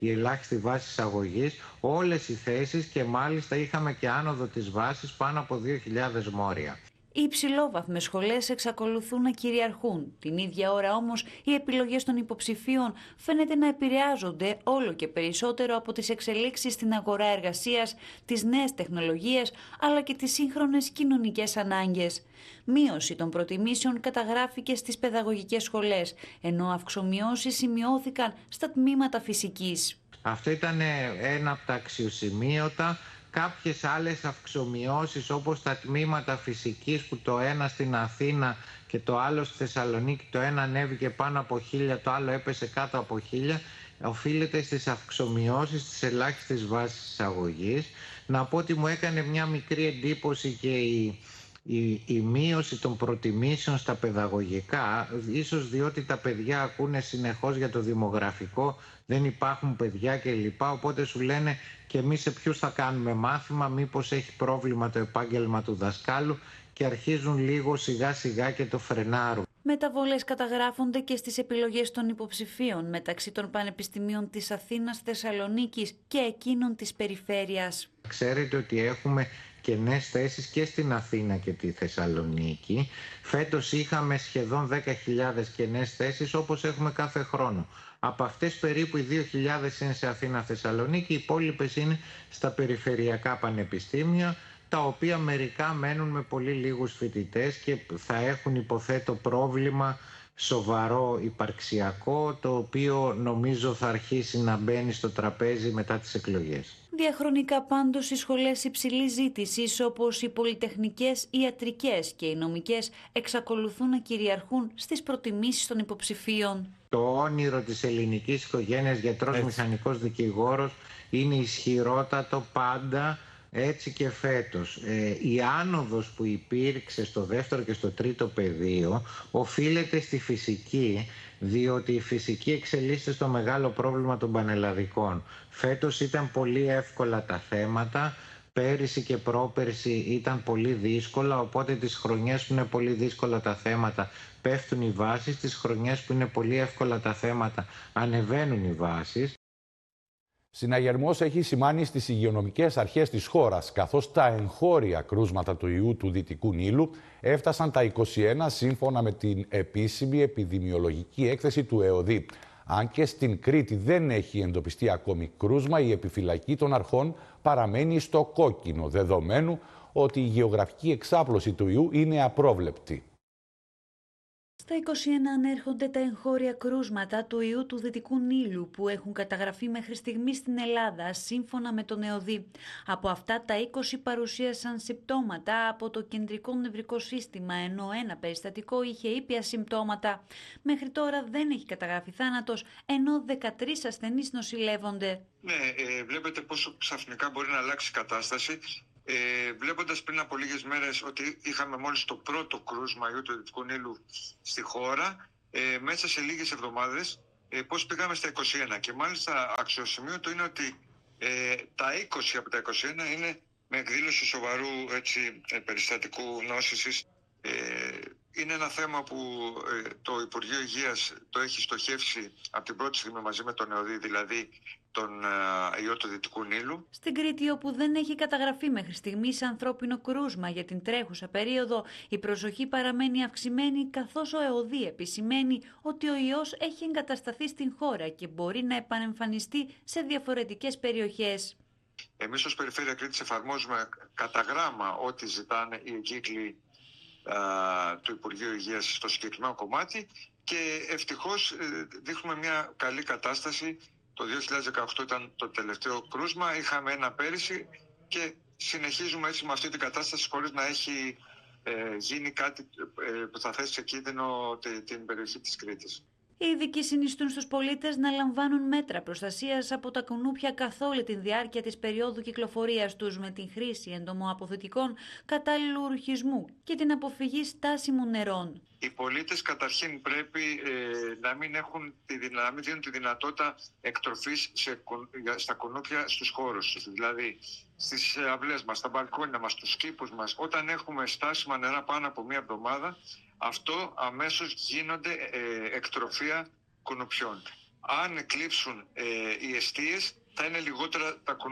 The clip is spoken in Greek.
η ελάχιστη βάση εισαγωγής, όλες οι θέσεις και μάλιστα είχαμε και άνοδο της βάσης πάνω από 2.000 μόρια. Οι υψηλόβαθμες σχολές εξακολουθούν να κυριαρχούν. Την ίδια ώρα όμως οι επιλογές των υποψηφίων φαίνεται να επηρεάζονται όλο και περισσότερο από τις εξελίξεις στην αγορά εργασίας, τις νέες τεχνολογίες αλλά και τις σύγχρονες κοινωνικές ανάγκες. Μείωση των προτιμήσεων καταγράφηκε στις παιδαγωγικές σχολές, ενώ αυξομειώσεις σημειώθηκαν στα τμήματα φυσικής. Αυτό ήταν ένα από τα αξιοσημείωτα. Κάποιες άλλες αυξομειώσεις όπως τα τμήματα φυσικής που το ένα στην Αθήνα και το άλλο στη Θεσσαλονίκη, το ένα ανέβηκε πάνω από 1.000, το άλλο έπεσε κάτω από 1.000, οφείλεται στις αυξομειώσεις της ελάχιστης βάσης εισαγωγής. Να πω ότι μου έκανε μια μικρή εντύπωση και η μείωση των προτιμήσεων στα παιδαγωγικά, ίσως διότι τα παιδιά ακούνε συνεχώς για το δημογραφικό, δεν υπάρχουν παιδιά κλπ. Οπότε σου λένε και εμείς σε ποιους θα κάνουμε μάθημα, μήπως έχει πρόβλημα το επάγγελμα του δασκάλου και αρχίζουν λίγο σιγά σιγά και το φρενάρουν. Μεταβολές καταγράφονται και στις επιλογές των υποψηφίων μεταξύ των πανεπιστημίων της Αθήνας, Θεσσαλονίκης και εκείνων της περιφέρειας. Ξέρετε ότι έχουμε κενές θέσεις και στην Αθήνα και τη Θεσσαλονίκη. Φέτος είχαμε σχεδόν 10.000 κενές θέσεις όπως έχουμε κάθε χρόνο. Από αυτές περίπου οι 2.000 είναι σε Αθήνα, Θεσσαλονίκη, οι υπόλοιπες είναι στα περιφερειακά πανεπιστήμια, τα οποία μερικά μένουν με πολύ λίγους φοιτητές και θα έχουν, υποθέτω, πρόβλημα σοβαρό υπαρξιακό, το οποίο νομίζω θα αρχίσει να μπαίνει στο τραπέζι μετά τις εκλογές. Διαχρονικά πάντως οι σχολές υψηλής ζήτησης όπως οι πολυτεχνικές, οι ιατρικές και οι νομικές εξακολουθούν να κυριαρχούν στις προτιμήσεις των υποψηφίων. Το όνειρο της ελληνικής οικογένειας γιατρός, μηχανικός, δικηγόρος είναι ισχυρότατο πάντα, έτσι και φέτος. Η άνοδος που υπήρξε στο δεύτερο και στο τρίτο πεδίο οφείλεται στη φυσική, διότι η φυσική εξελίσσεται στο μεγάλο πρόβλημα των πανελλαδικών. Φέτος ήταν πολύ εύκολα τα θέματα, πέρυσι και πρόπερσι ήταν πολύ δύσκολα, οπότε τις χρονιές που είναι πολύ δύσκολα τα θέματα πέφτουν οι βάσεις, τις χρονιές που είναι πολύ εύκολα τα θέματα ανεβαίνουν οι βάσεις. Συναγερμός έχει σημάνει στις υγειονομικές αρχές της χώρας, καθώς τα εγχώρια κρούσματα του ιού του Δυτικού Νείλου έφτασαν τα 21 σύμφωνα με την επίσημη επιδημιολογική έκθεση του ΕΟΔΗ. Αν και στην Κρήτη δεν έχει εντοπιστεί ακόμη κρούσμα, η επιφυλακή των αρχών παραμένει στο κόκκινο, δεδομένου ότι η γεωγραφική εξάπλωση του ιού είναι απρόβλεπτη. Στα 21 ανέρχονται τα εγχώρια κρούσματα του ιού του Δυτικού Νείλου που έχουν καταγραφεί μέχρι στιγμή στην Ελλάδα, σύμφωνα με τον ΕΟΔΗ. Από αυτά τα 20 παρουσίασαν συμπτώματα από το κεντρικό νευρικό σύστημα, ενώ ένα περιστατικό είχε ήπια συμπτώματα. Μέχρι τώρα δεν έχει καταγραφεί θάνατος, ενώ 13 ασθενείς νοσηλεύονται. Ναι, βλέπετε πόσο ξαφνικά μπορεί να αλλάξει η κατάσταση. Βλέποντας πριν από λίγες μέρες ότι είχαμε μόλις το πρώτο κρούσμα ιού του Δυτικού Νείλου στη χώρα, μέσα σε λίγες εβδομάδες πώς πήγαμε στα 21. Και μάλιστα αξιοσημείωτο είναι ότι τα 20 από τα 21 είναι με εκδήλωση σοβαρού περιστατικού νόσησης. Είναι ένα θέμα που το Υπουργείο Υγείας το έχει στοχεύσει από την πρώτη στιγμή μαζί με τον ΕΟΔΗ, δηλαδή τον ιό του Δυτικού Νείλου. Στην Κρήτη, όπου δεν έχει καταγραφεί μέχρι στιγμής ανθρώπινο κρούσμα για την τρέχουσα περίοδο, η προσοχή παραμένει αυξημένη, καθώς ο ΕΟΔΗ επισημαίνει ότι ο ιός έχει εγκατασταθεί στην χώρα και μπορεί να επανεμφανιστεί σε διαφορετικές περιοχές. Εμείς ως Περιφέρεια Κρήτης εφαρμόζουμε κατά γράμμα ό,τι ζητάνε οι εγκύκλοι του Υπουργείου Υγείας στο συγκεκριμένο κομμάτι και ευτυχώς δείχνουμε μια καλή κατάσταση. Το 2018 ήταν το τελευταίο κρούσμα, είχαμε ένα πέρυσι και συνεχίζουμε έτσι με αυτή την κατάσταση χωρίς να έχει γίνει κάτι που θα θέσει σε κίνδυνο την περιοχή της Κρήτης. Οι ειδικοί συνιστούν στους πολίτες να λαμβάνουν μέτρα προστασίας από τα κουνούπια καθ' όλη τη διάρκεια της περίοδου κυκλοφορίας τους, με την χρήση εντομοαποθετικών, κατάλληλου ρουχισμού και την αποφυγή στάσιμων νερών. Οι πολίτες καταρχήν πρέπει να μην δίνουν τη δυνατότητα εκτροφής στα κουνούπια στους χώρους τους. Δηλαδή στις αυλές μας, στα μπαλκόνια μας, στους κήπους μας. Όταν έχουμε στάσιμα νερά πάνω από μία εβδομάδα, αυτό αμέσως γίνονται εκτροφία κουνουπιών. αν εκλείψουν οι εστίες, θα είναι λιγότερα τα